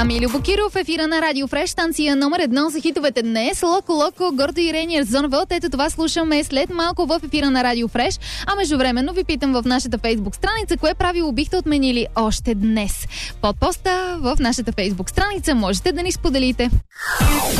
Милю Бокиров, ефира на Радио Фреш, станция номер 1 за хитовете днес. Локо, Гордо и Рейниер, Зонвелт. Ето това слушаме след малко в ефира на Радио Фреш. А междувременно ви питам в нашата фейсбук страница, кое правило бихте отменили още днес. Под поста в нашата фейсбук страница можете да ни споделите.